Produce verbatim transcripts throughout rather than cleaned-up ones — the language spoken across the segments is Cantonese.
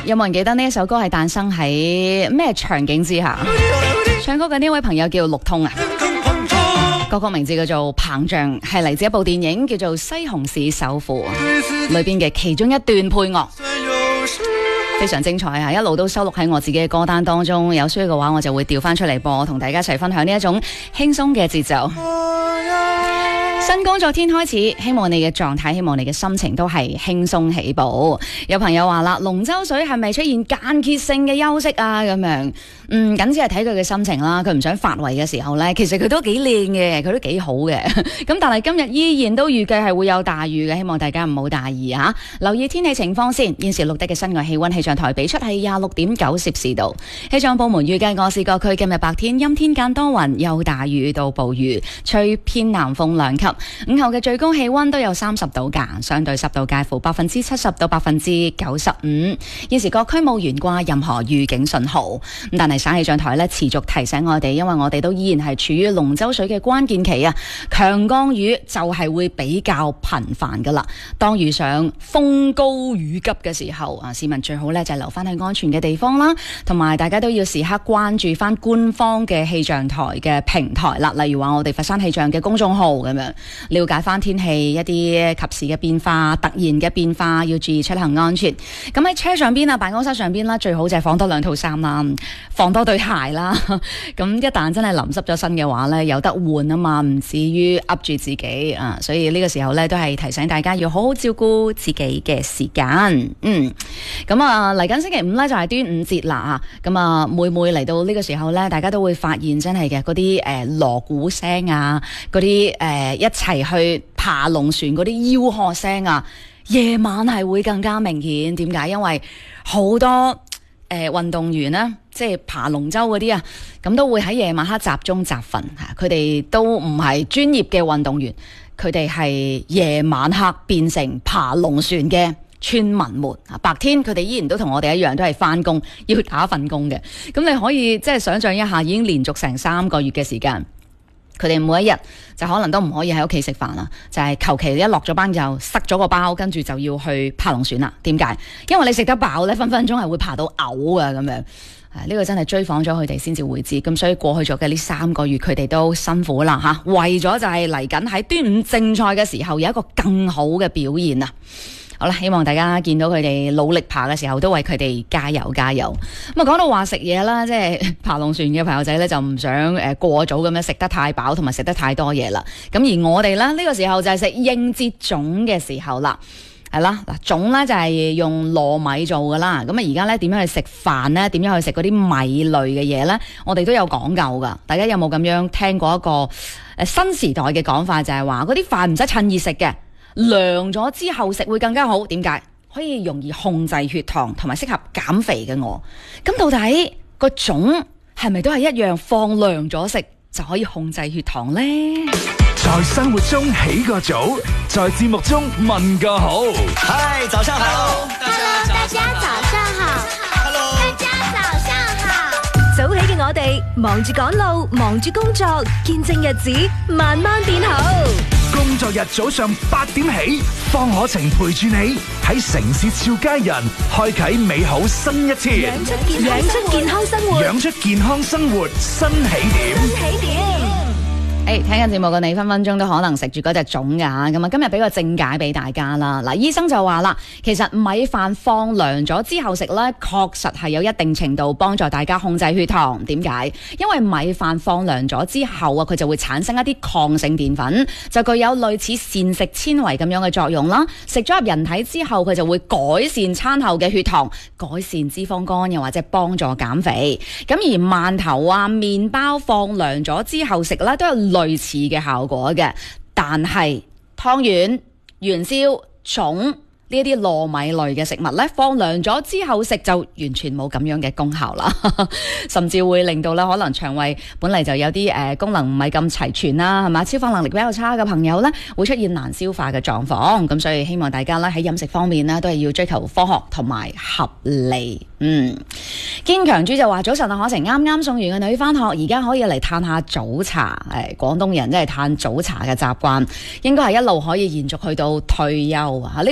有冇人記得呢一首歌係誕生喺咩場景之下？唱歌嘅呢位朋友叫陸通啊，歌曲名字叫做《膨脹》，係嚟自一部電影叫做《西紅柿首富》裏邊嘅其中一段配樂，非常精彩啊！一路都收錄喺我自己嘅歌單當中，有需要嘅話我就會調翻出嚟播，同大家一齊分享呢一種輕鬆嘅節奏。新工作天開始，希望你嘅狀態，希望你嘅心情都係輕鬆起步。有朋友話啦，龍舟水係咪出現間歇性嘅休息啊？咁樣，嗯，僅只係睇佢嘅心情啦。佢唔想發圍嘅時候呢，其實佢都幾靚嘅，佢都幾好嘅。咁但係今日依然都預計係會有大雨嘅，希望大家唔好大意啊！留意天氣情況先。現時錄得嘅室外氣溫，氣象台俾出係廿六點九攝氏度。氣象部門預計我市各區今日白天陰天間多雲，有大雨到暴雨，吹偏南風兩級。午後嘅最高氣溫都有三十度噶，相對濕度介乎百分之七十到百分之九十五。現時各區冇懸掛任何預警信號，咁但係省氣象台咧持續提醒我哋，因為我哋都依然係處於龍舟水嘅關鍵期啊，強降雨就係會比較頻繁噶啦。當遇上風高雨急嘅時候啊，市民最好咧就係留翻去安全嘅地方啦，同埋大家都要時刻關注翻官方嘅氣象台嘅平台啦，例如話我哋佛山氣象嘅公眾號咁樣。了解翻天氣一啲及時嘅變化，突然嘅變化要注意出行安全。咁喺車上邊啊，辦公室上邊啦，最好就係放多兩套衫啦，放多對鞋啦。咁一旦真係淋濕咗身嘅話呢，有得換啊嘛，唔至於噏住自己啊。所以呢個時候呢，都係提醒大家要好好照顧自己嘅時間。嗯，咁啊嚟緊星期五呢，就係端午節啦啊。咁啊每每嚟到呢個時候呢，大家都會發現真係嘅嗰啲誒鑼鼓聲啊，嗰啲誒一齊去爬龍船嗰啲吆喝聲啊，夜晚係會更加明顯。點解？因為好多誒運、呃、動員呢，即係爬龍舟嗰啲啊，咁都會喺夜晚黑集中集訓吓。佢哋都唔係專業嘅運動員，佢哋係夜晚黑變成爬龍船嘅村民們。白天佢哋依然都同我哋一樣，都係翻工要打份工嘅。咁你可以即係想象一下，已經連續成三個月嘅時間。佢哋每一日就可能都唔可以喺屋企食飯啦，就係求其一落咗班就塞咗個包，跟住就要去爬龍船啦。點解？因為你食得飽咧，分分鐘係會爬到嘔啊咁樣。呢、呢個真係追訪咗佢哋先至會知。咁所以過去咗嘅呢三個月，佢哋都辛苦啦嚇，為咗就係嚟緊喺端午正賽嘅時候有一個更好嘅表現啊！好啦，希望大家見到佢哋努力爬嘅時候，都為佢哋加油加油。咁啊，講到話食嘢啦，即係爬龍船嘅朋友仔咧，就唔想誒過早咁樣食得太飽，同埋食得太多嘢啦。咁而我哋咧呢個時候就係食應節粽嘅時候啦，係啦嗱，粽咧就係用糯米做噶啦。咁啊，而家咧點樣去食飯咧？點樣去食嗰啲米類嘅嘢咧？我哋都有講究噶。大家有冇咁樣聽過一個誒新時代嘅講法，就係話嗰啲飯唔使趁熱食嘅。涼咗之後食會更加好，點解？可以容易控制血糖，同埋適合減肥嘅我。咁到底個粽係咪都係一樣放涼咗食就可以控制血糖呢？ 在生活中起個早，在節目中問個好。 嗨，早上好， 大家大家早上好 ，Hello， 大家早上好。 早起嘅我哋忙住趕路，忙住工作，見證日子慢慢變好。 工作日早上八點起，方可晴陪住你喺城市俏佳人，開啟美好新一天。 養出健養出健康生活， 養出健康生活新起點。 新起點。 誒、hey，聽緊節目嘅你分分鐘都可能食住嗰隻粽噶吓，咁啊今日俾個正解俾大家啦。嗱，醫生就話啦，其實米飯放涼咗之後食咧，確實係有一定程度幫助大家控制血糖。點解？因為米飯放涼咗之後啊，佢就會產生一啲抗性澱粉，就具有類似膳食纖維咁樣嘅作用啦。食咗入人體之後，佢就會改善餐後嘅血糖，改善脂肪肝，又或者幫助減肥。咁而饅頭啊、麵包放涼咗之後食咧，都有類似嘅效果嘅，但係湯圓、元宵、粽呢一啲糯米類嘅食物咧，放涼咗之後食就完全冇咁樣嘅功效啦，甚至會令到咧可能腸胃本嚟就有啲誒、呃、功能唔係咁齊全啦，係嘛？消化能力比較差嘅朋友咧，會出現難消化嘅狀況。咁所以希望大家咧喺飲食方面咧，都係要追求科學同埋合理。嗯，堅強豬就話：早晨啊，可晴，啱啱送完個女翻學，而家可以嚟嘆下早茶。誒，廣東人真係嘆早茶嘅習慣，應該係一路可以延續去到退休啊！呢個係一個享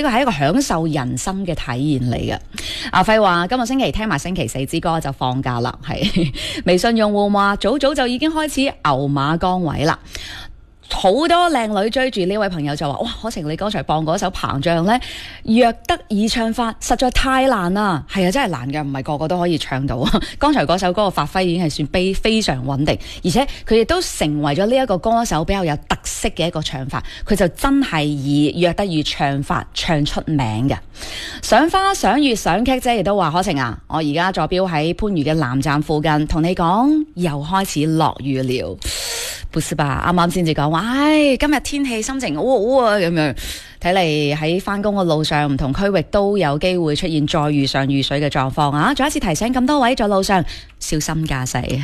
享受人生嘅體驗嚟嘅。阿輝話今日星期聽埋星期四之歌就放假啦，係微信用戶話早早就已經開始牛馬崗位啦。好多靚女追住呢位朋友就話：哇，可晴你剛才播嗰首膨脹呢，若得以唱法實在太難啦。係啊，真係難嘅，唔係個個都可以唱到。剛才嗰首歌嘅發揮已經係算非非常穩定，而且佢亦都成為咗呢一個歌手比較有特色嘅一個唱法。佢就真係以若得以唱法唱出名嘅。賞花賞月賞劇姐亦都話：可晴啊，我而家坐標喺番禺嘅南站附近，同你講又開始落雨了。不是吧？啱啱先至講話，唉，今日天氣心情好好啊，咁樣睇嚟喺返工嘅路上，唔同區域都有機會出現再遇上雨水嘅狀況啊！再一次提醒咁多位在路上小心駕駛。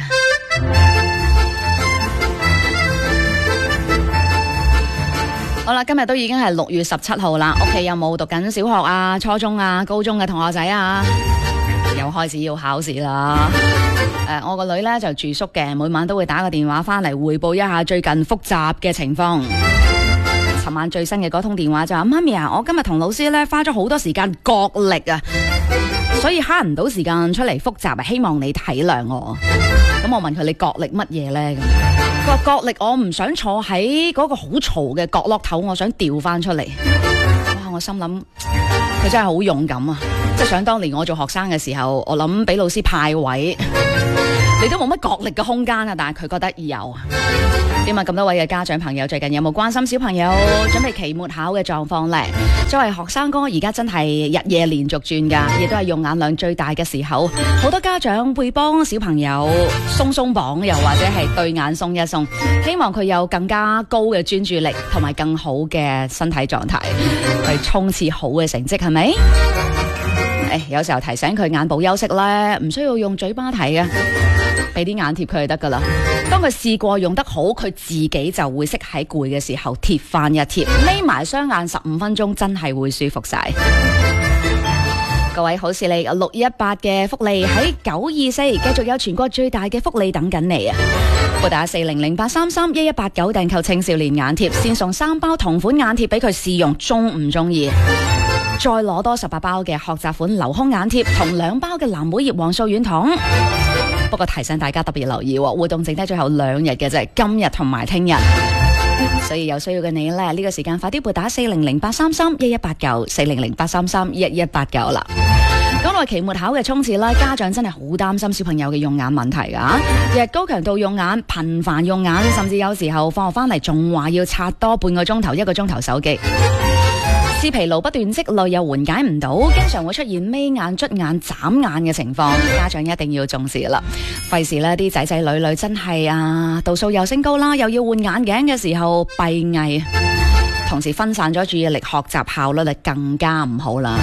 好啦，今日都已經係六月十七號啦，屋企有冇讀緊小學啊、初中啊、高中嘅同學仔啊？又開始要考試啦！誒、呃，我個女咧就住宿嘅，每晚都會打個電話翻嚟匯報一下最近複習嘅情況。尋晚最新嘅嗰通電話就話：媽咪啊，我今日同老師咧花咗好多時間角力啊，所以慳唔到時間出嚟複習啊，希望你體諒我。咁我問佢：你角力乜嘢咧？佢話角力我唔想坐喺嗰個好嘈嘅角落頭，我想調翻出嚟。哇！我心諗佢真係好勇敢啊！即係想當年我做學生嘅時候，我諗俾老師派位，你都冇乜角力嘅空間啊！但係佢覺得有。點啊？咁多位嘅家長朋友最近有冇關心小朋友準備期末考嘅狀況呢？作為學生哥，而家真係日夜連續轉噶，亦都係用眼量最大嘅時候。好多家長會幫小朋友鬆鬆綁，又或者係對眼鬆一鬆，希望佢有更加高嘅專注力同埋更好嘅身體狀態，去衝刺好嘅成績，係咪？誒，有時候提醒佢眼部休息咧，唔需要用嘴巴睇嘅，俾啲眼貼佢就得噶啦。當佢試過用得好，佢自己就會識喺攰嘅時候貼翻一貼，眯埋雙眼十五分鐘，真係會舒服晒。各位好視力六一八嘅福利喺九二四，繼續有全國最大嘅福利等緊你啊！撥打四零零八三三一一八九訂購青少年眼貼，先送三包同款眼貼俾佢試用，中唔中意？再攞多十八包嘅學習款留空眼貼同兩包嘅藍莓葉黃素軟糖。不過提醒大家特別留意，活動剩低最後兩日嘅啫，今日同埋聽日，所以有需要嘅你呢，呢個時間快啲撥打四零零八三三一一八九四零零八三三一一八九啦。講到期末考嘅衝刺啦，家長真係好擔心小朋友嘅用眼問題噶，日高強度用眼，頻繁用眼，甚至有時候放學翻嚟仲話要刷多半個鐘頭、一個鐘頭手機。視疲勞不斷積累又緩解唔到，經常會出現眯眼、捽眼、眨眼嘅情況，家長一定要重視啦。費事呢啲仔仔女女真係啊，度數又升高啦，又要換眼鏡嘅時候閉翳，同時分散咗注意力，學習效率就更加唔好啦。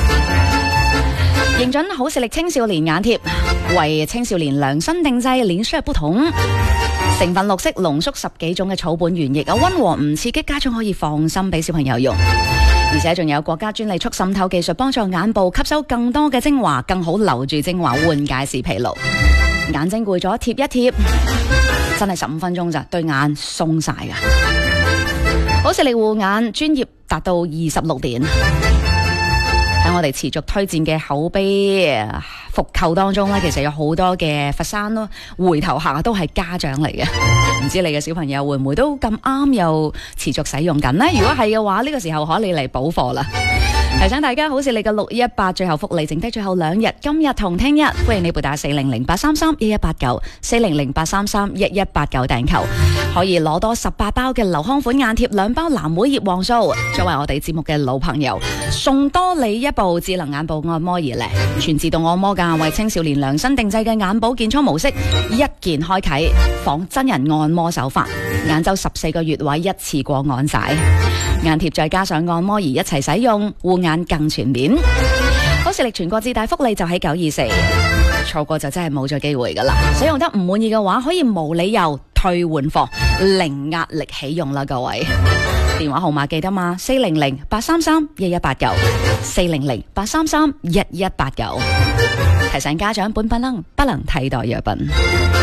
認準好視力青少年眼貼，為青少年量身定製，臉色不同，成分綠色，濃縮十幾種嘅草本原液啊，溫和唔刺激，家長可以放心俾小朋友用。而且仲有國家專利促滲透技術，幫助眼部吸收更多嘅精華，更好留住精華，緩解視疲勞。眼睛攰咗貼一貼，真係十五分鐘咋，對眼鬆晒噶。好視力護眼專業達到二十六年。喺我哋持續推薦嘅口碑復購當中咧，其實有好多嘅佛山咯，回頭客都係家長嚟嘅。唔知你嘅小朋友會唔會都咁啱又持續使用緊呢？如果係嘅話，呢個時候可以嚟補貨啦。提醒大家，好似你嘅六一八最後福利剩低最後兩日，今日同聽日，歡迎你撥打四零零八三三一一八九四零零八三三一一八九訂購，可以攞多十八包嘅留康款眼貼，兩包藍莓葉黃素。作為我哋節目嘅老朋友，送多你一部智能眼部按摩儀咧，全自動按摩架，為青少年量身定製嘅眼保健操模式，一鍵開啟，仿真人按摩手法，眼周十四個穴位一次過按晒，眼貼再加上按摩儀一齊使用，護眼更全面。好視力全國至大福利就喺九二四，錯過就真係冇咗機會噶啦。使用得唔滿意嘅話，可以無理由退換貨，零壓力起用啦，各位。電話號碼記得嘛？四零零八三三一一八九，四零零八三三一一八九。提醒家長，本品能不能替代藥品。